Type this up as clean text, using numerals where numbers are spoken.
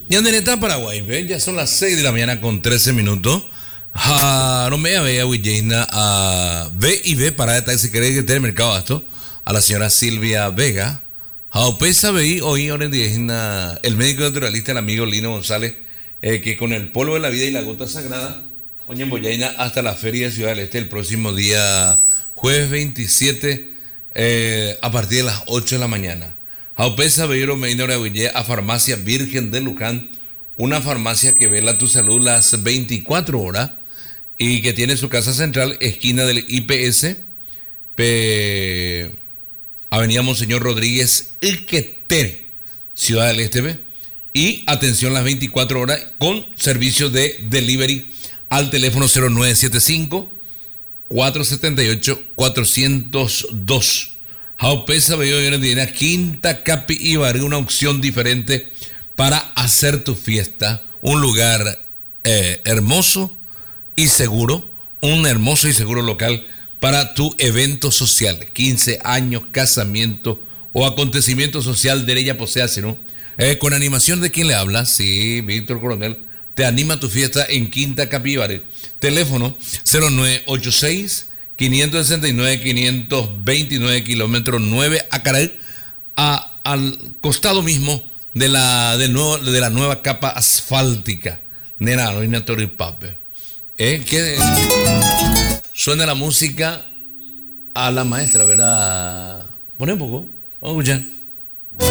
Y en Paraguay, ¿ve? Ya son las 6 de la mañana con 13 minutos. No me vea, Williana, a V y V para esta se cree que tiene mercado esto. A la señora Silvia Vega. Pesa veí hoy, ahora en día, el médico naturalista, el amigo Lino González, que con el polvo de la vida y la gota sagrada, oye, en Boyaina hasta la Feria de Ciudad del Este el próximo día, jueves 27, a partir de las 8 de la mañana. Jaupesa Beiro Medina Guille a Farmacia Virgen de Luján, una farmacia que vela tu salud las 24 horas y que tiene su casa central, esquina del IPS, Avenida Monseñor Rodríguez, Iquetere, Ciudad del Este. ¿Ve? Y atención las 24 horas con servicio de delivery al teléfono 0975 478 402. Jaupesa Bello de Quinta Capi Ibarri, una opción diferente para hacer tu fiesta, un lugar hermoso y seguro, un hermoso y seguro local para tu evento social, 15 años, casamiento o acontecimiento social de ella posea, ¿no? Con animación de quien le habla, sí, Víctor Coronel, te anima tu fiesta en Quinta Capibare. Teléfono 0986 569 529 kilómetros 9 Acaray, al costado mismo de la nueva capa asfáltica. Nena, no hay Natori Pape. Que suena la música a la maestra, ¿verdad? Pone un poco, vamos a escuchar.